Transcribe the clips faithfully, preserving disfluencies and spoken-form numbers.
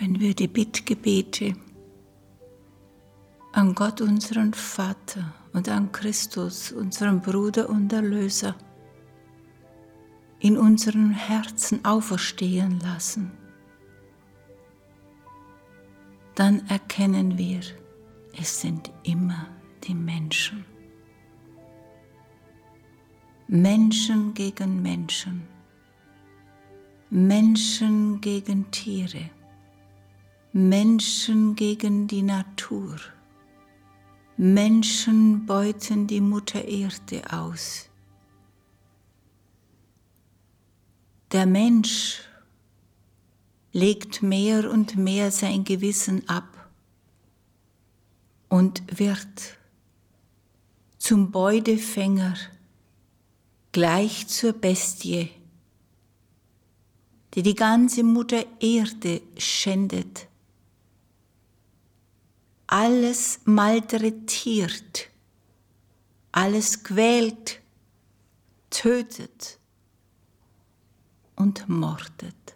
wenn wir die Bittgebete an Gott, unseren Vater, und an Christus, unseren Bruder und Erlöser, in unseren Herzen auferstehen lassen, dann erkennen wir, es sind immer die Menschen. Menschen gegen Menschen, Menschen gegen Tiere, Menschen gegen die Natur. Menschen beuten die Mutter Erde aus. Der Mensch legt mehr und mehr sein Gewissen ab und wird zum Beutefänger, gleich zur Bestie, die die ganze Mutter Erde schändet, alles malträtiert, alles quält, tötet und mordet.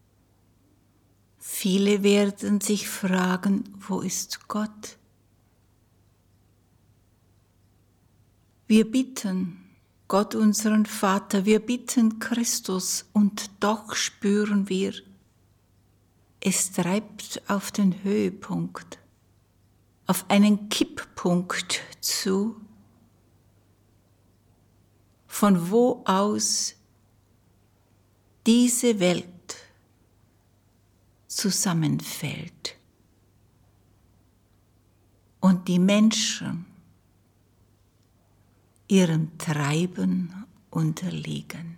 Viele werden sich fragen, wo ist Gott? Wir bitten Gott, unseren Vater, wir bitten Christus, und doch spüren wir, es treibt auf den Höhepunkt, auf einen Kipppunkt zu, von wo aus diese Welt zusammenfällt und die Menschen ihrem Treiben unterliegen.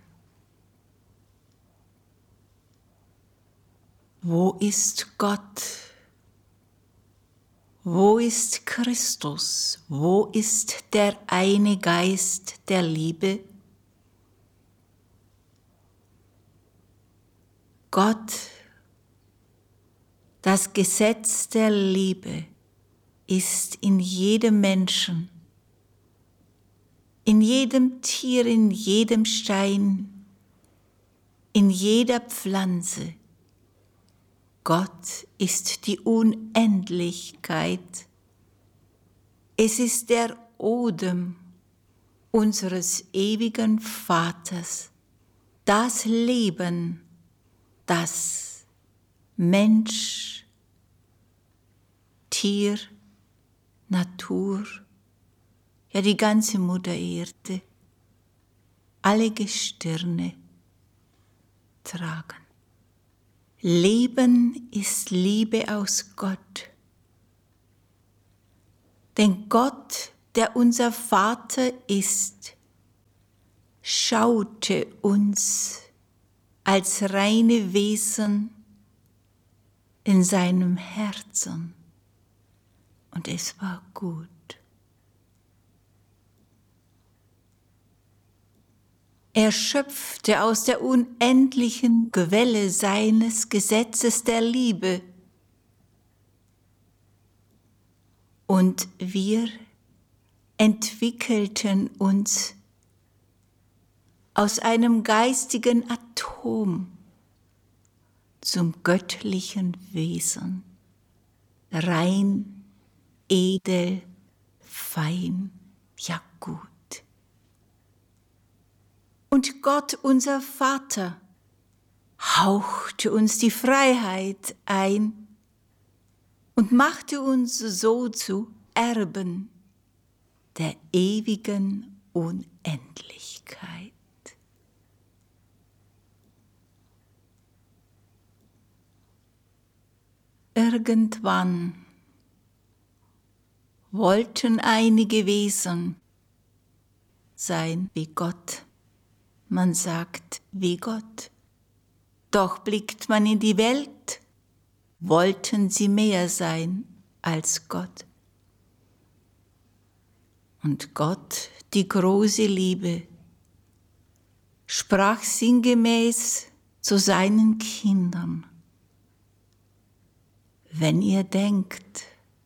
Wo ist Gott? Wo ist Christus? Wo ist der eine Geist der Liebe? Gott, das Gesetz der Liebe, ist in jedem Menschen, in jedem Tier, in jedem Stein, in jeder Pflanze. Gott ist die Unendlichkeit. Es ist der Odem unseres ewigen Vaters, das Leben, das Mensch, Tier, Natur, ja die ganze Mutter Erde, alle Gestirne tragen. Leben ist Liebe aus Gott. Denn Gott, der unser Vater ist, schaute uns als reine Wesen in seinem Herzen, und es war gut. Er schöpfte aus der unendlichen Quelle seines Gesetzes der Liebe, und wir entwickelten uns aus einem geistigen Atom zum göttlichen Wesen, rein, edel, fein, ja gut. Und Gott, unser Vater, hauchte uns die Freiheit ein und machte uns so zu Erben der ewigen Unendlichkeit. Irgendwann wollten einige Wesen sein wie Gott. Man sagt, wie Gott. Doch blickt man in die Welt, wollten sie mehr sein als Gott. Und Gott, die große Liebe, sprach sinngemäß zu seinen Kindern: Wenn ihr denkt,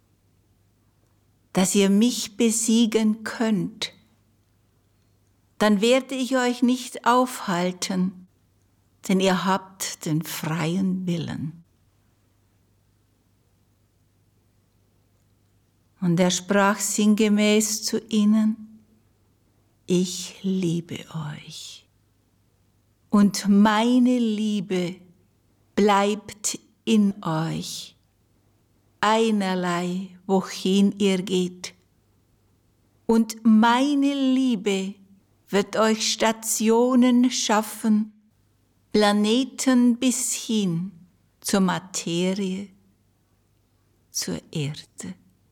dass ihr mich besiegen könnt, dann werde ich euch nicht aufhalten, denn ihr habt den freien Willen. Und er sprach sinngemäß zu ihnen: Ich liebe euch, und meine Liebe bleibt in euch, einerlei, wohin ihr geht. Und meine Liebe wird euch Stationen schaffen, Planeten bis hin zur Materie, zur Erde.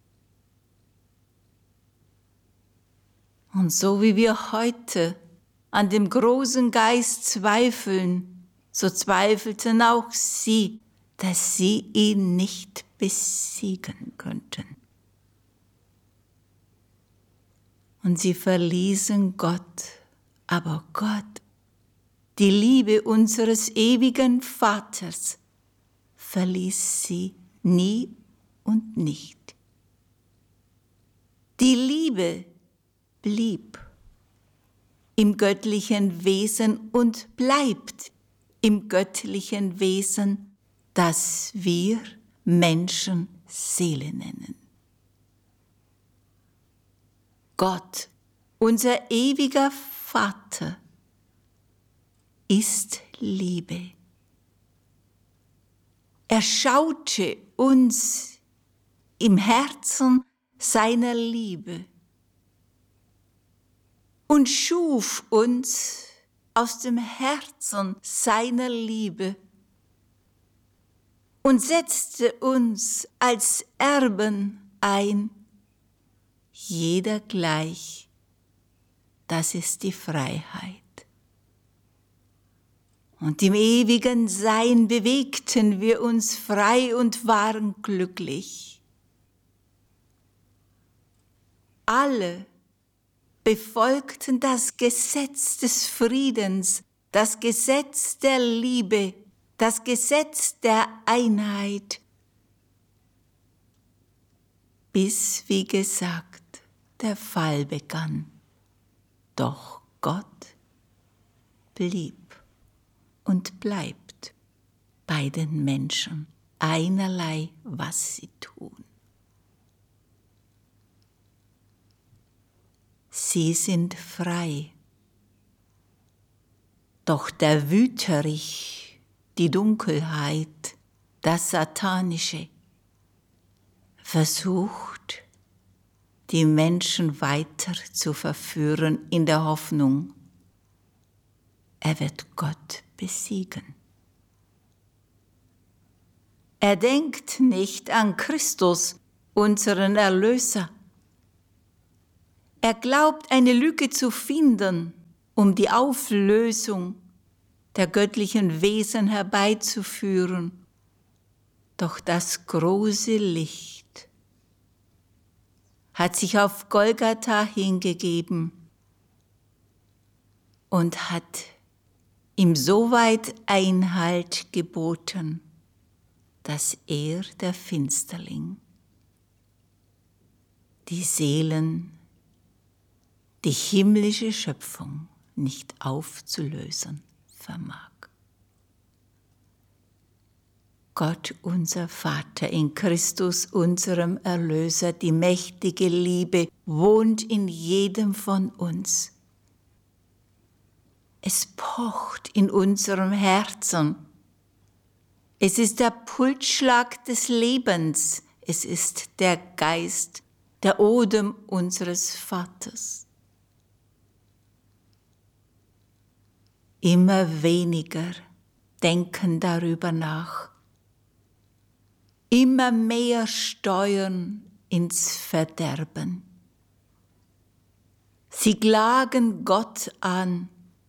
Und so wie wir heute an dem großen Geist zweifeln, so zweifelten auch sie, dass sie ihn nicht besiegen könnten. Und sie verließen Gott, aber Gott, die Liebe unseres ewigen Vaters, verließ sie nie und nicht. Die Liebe blieb im göttlichen Wesen und bleibt im göttlichen Wesen, das wir Menschen Seele nennen. Gott, unser ewiger Vater, ist Liebe. Er schaute uns im Herzen seiner Liebe und schuf uns aus dem Herzen seiner Liebe und setzte uns als Erben ein, jeder gleich. Das ist die Freiheit. Und im ewigen Sein bewegten wir uns frei und waren glücklich. Alle befolgten das Gesetz des Friedens, das Gesetz der Liebe, das Gesetz der Einheit, bis, wie gesagt, der Fall begann. Doch Gott blieb und bleibt bei den Menschen, einerlei, was sie tun. Sie sind frei, doch der Wüterich, die Dunkelheit, das Satanische, versucht, die Menschen weiter zu verführen in der Hoffnung, er wird Gott besiegen. Er denkt nicht an Christus, unseren Erlöser. Er glaubt, eine Lücke zu finden, um die Auflösung der göttlichen Wesen herbeizuführen. Doch das große Licht hat sich auf Golgatha hingegeben und hat ihm soweit Einhalt geboten, dass er, der Finsterling, die Seelen, die himmlische Schöpfung nicht aufzulösen vermag. Gott, unser Vater, in Christus, unserem Erlöser, die mächtige Liebe wohnt in jedem von uns. Es pocht in unserem Herzen. Es ist der Pulsschlag des Lebens. Es ist der Geist, der Odem unseres Vaters. Immer weniger denken darüber nach. Immer mehr steuern ins Verderben. Sie klagen Gott an.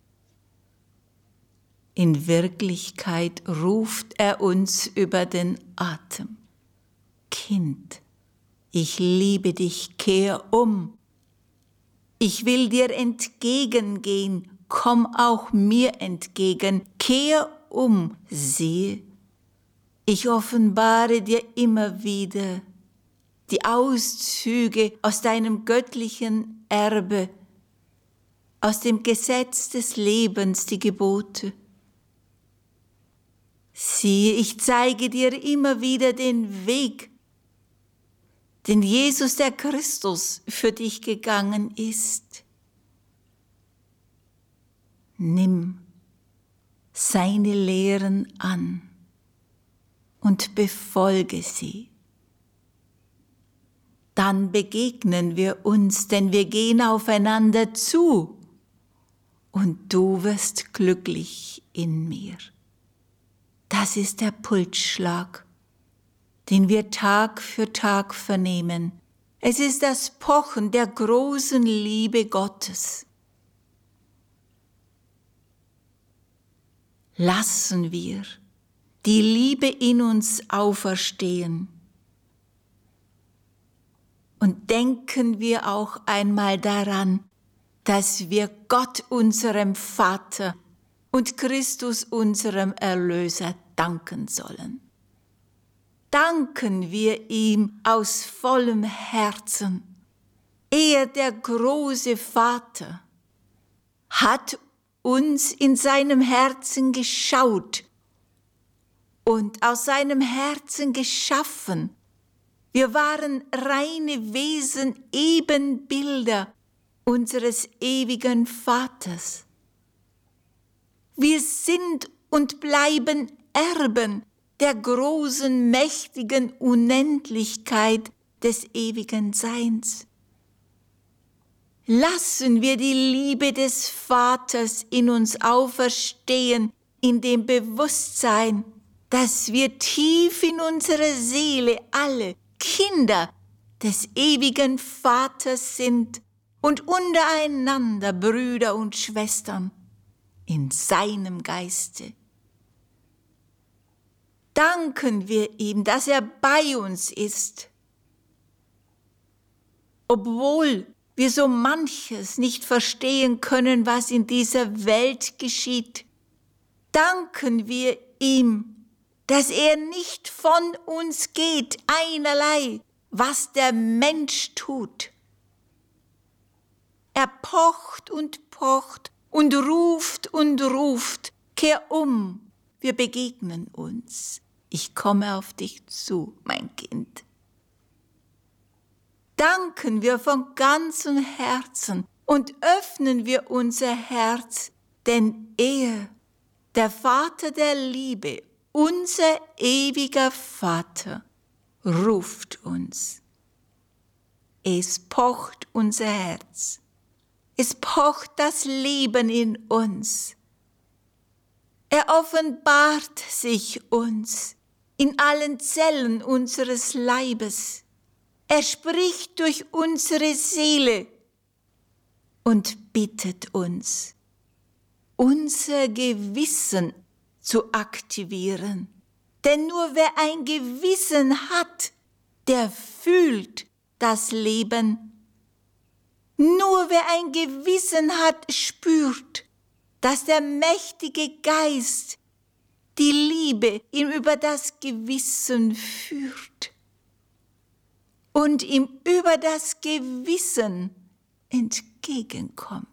In Wirklichkeit ruft er uns über den Atem. Kind, ich liebe dich, kehr um. Ich will dir entgegengehen, komm auch mir entgegen, kehr um, siehe, ich offenbare dir immer wieder die Auszüge aus deinem göttlichen Erbe, aus dem Gesetz des Lebens, die Gebote. Siehe, ich zeige dir immer wieder den Weg. den Jesus der Christus für dich gegangen ist. Nimm seine Lehren an und befolge sie. Dann begegnen wir uns, denn wir gehen aufeinander zu und du wirst glücklich in mir. Das ist der Pulsschlag, den wir Tag für Tag vernehmen. Es ist das Pochen der großen Liebe Gottes. Lassen wir die Liebe in uns auferstehen. Und denken wir auch einmal daran, dass wir Gott, unserem Vater, und Christus, unserem Erlöser, danken sollen. Danken wir ihm aus vollem Herzen. Er, der große Vater, hat uns in seinem Herzen geschaut und aus seinem Herzen geschaffen. Wir waren reine Wesen, Ebenbilder unseres ewigen Vaters. Wir sind und bleiben Erben der großen, mächtigen Unendlichkeit des ewigen Seins. Lassen wir die Liebe des Vaters in uns auferstehen, in dem Bewusstsein, dass wir tief in unserer Seele alle Kinder des ewigen Vaters sind und untereinander Brüder und Schwestern in seinem Geiste. Danken wir ihm, dass er bei uns ist, obwohl wir so manches nicht verstehen können, was in dieser Welt geschieht. Danken wir ihm, dass er nicht von uns geht, einerlei, was der Mensch tut. Er pocht und pocht und ruft und ruft, kehr um, wir begegnen uns. Ich komme auf dich zu, mein Kind. Danken wir von ganzem Herzen und öffnen wir unser Herz, denn er, der Vater der Liebe, unser ewiger Vater, ruft uns. Es pocht unser Herz. Es pocht das Leben in uns. Er offenbart sich uns in allen Zellen unseres Leibes. Er spricht durch unsere Seele und bittet uns, unser Gewissen zu aktivieren. Denn nur wer ein Gewissen hat, der fühlt das Leben. Nur wer ein Gewissen hat, spürt, dass der mächtige Geist die Liebe ihm über das Gewissen führt und ihm über das Gewissen entgegenkommt.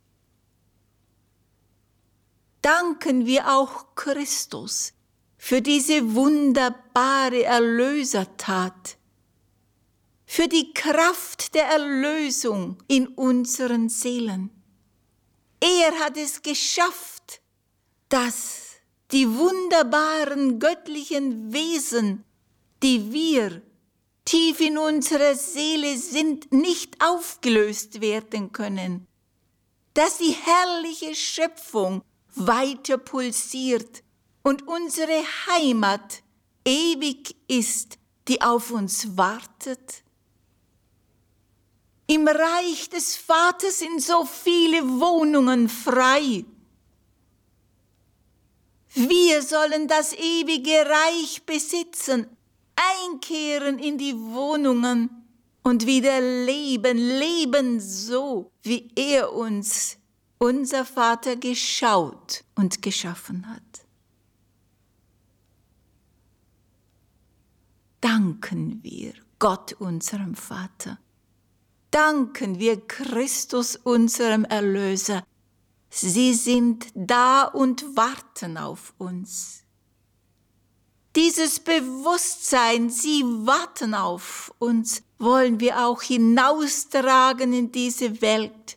Danken wir auch Christus für diese wunderbare Erlösertat, für die Kraft der Erlösung in unseren Seelen. Er hat es geschafft, dass die wunderbaren göttlichen Wesen, die wir tief in unserer Seele sind, nicht aufgelöst werden können, dass die herrliche Schöpfung weiter pulsiert und unsere Heimat ewig ist, die auf uns wartet. Im Reich des Vaters sind so viele Wohnungen frei. Wir sollen das ewige Reich besitzen, einkehren in die Wohnungen und wieder leben, leben so, wie er uns, unser Vater, geschaut und geschaffen hat. Danken wir Gott, unserem Vater. Danken wir Christus, unserem Erlöser. Sie sind da und warten auf uns. Die dieses Bewusstsein, sie warten auf uns, wollen wir auch hinaustragen in diese Welt.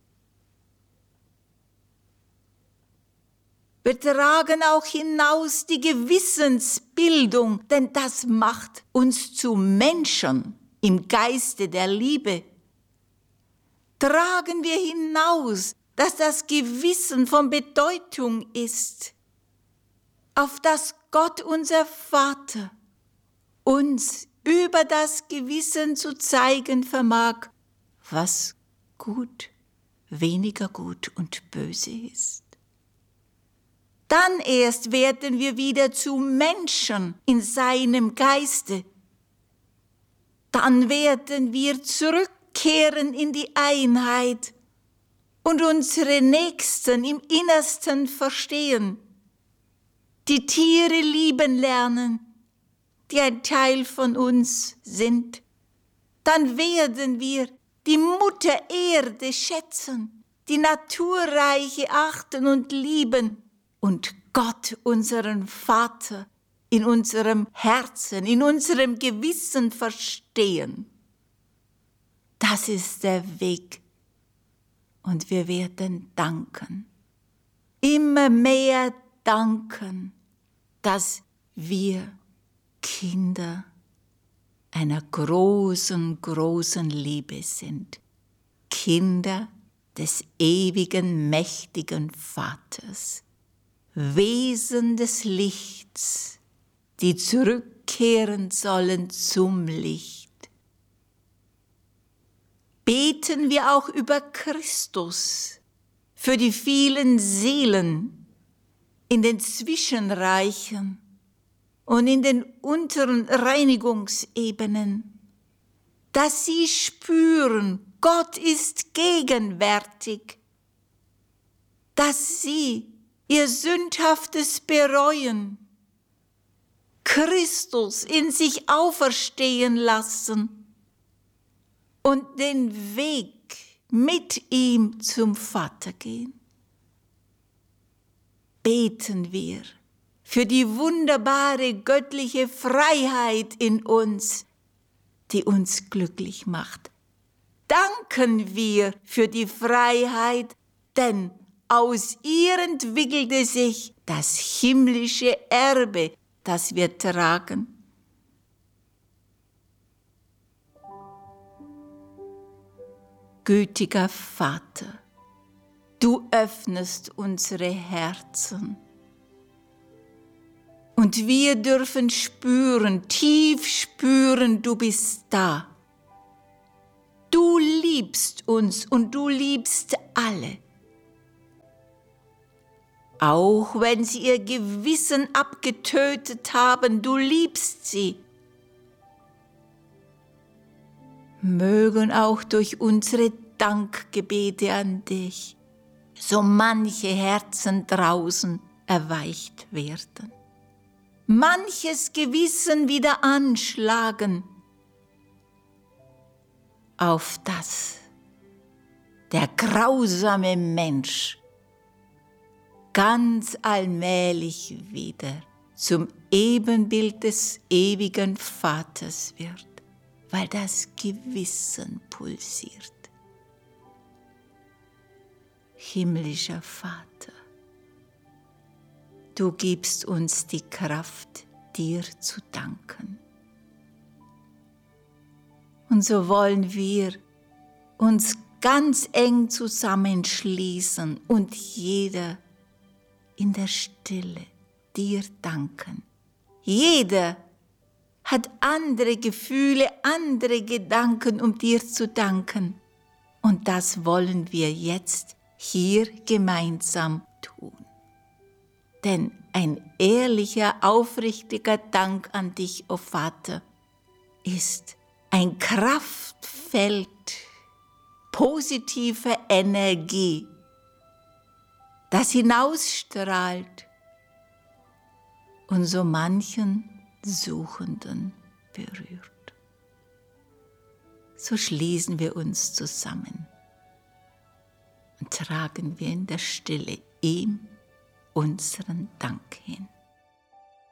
Wir tragen auch hinaus die Gewissensbildung, denn das macht uns zu Menschen im Geiste der Liebe. Tragen wir hinaus, dass das Gewissen von Bedeutung ist, auf das Gott, unser Vater, uns über das Gewissen zu zeigen vermag, was gut, weniger gut und böse ist. Dann erst werden wir wieder zu Menschen in seinem Geiste. Dann werden wir zurückkehren in die Einheit und unsere Nächsten im Innersten verstehen, die Tiere lieben lernen, die ein Teil von uns sind. Dann werden wir die Mutter Erde schätzen, die Naturreiche achten und lieben und Gott, unseren Vater, in unserem Herzen, in unserem Gewissen verstehen. Das ist der Weg. Und wir werden danken, immer mehr danken, dass wir Kinder einer großen, großen Liebe sind. Kinder des ewigen, mächtigen Vaters. Wesen des Lichts, die zurückkehren sollen zum Licht. Beten wir auch über Christus, für die vielen Seelen in den Zwischenreichen und in den unteren Reinigungsebenen, dass sie spüren, Gott ist gegenwärtig, dass sie ihr Sündhaftes bereuen, Christus in sich auferstehen lassen und den Weg mit ihm zum Vater gehen. Beten wir für die wunderbare göttliche Freiheit in uns, die uns glücklich macht. Danken wir für die Freiheit, denn aus ihr entwickelte sich das himmlische Erbe, das wir tragen. Gütiger Vater, du öffnest unsere Herzen. Und wir dürfen spüren, tief spüren, du bist da. Du liebst uns und du liebst alle. Auch wenn sie ihr Gewissen abgetötet haben, du liebst sie. Mögen auch durch unsere Dankgebete an dich so manche Herzen draußen erweicht werden. Manches Gewissen wieder anschlagen, auf das der grausame Mensch ganz allmählich wieder zum Ebenbild des ewigen Vaters wird, weil das Gewissen pulsiert. Himmlischer Vater, du gibst uns die Kraft, dir zu danken. Und so wollen wir uns ganz eng zusammenschließen und jeder in der Stille dir danken. Jeder hat andere Gefühle, andere Gedanken, um dir zu danken. Und das wollen wir jetzt hier gemeinsam tun. Denn ein ehrlicher, aufrichtiger Dank an dich, o Vater, ist ein Kraftfeld positiver Energie, das hinausstrahlt und so manchen Suchenden berührt. So schließen wir uns zusammen und tragen wir in der Stille ihm unseren Dank hin.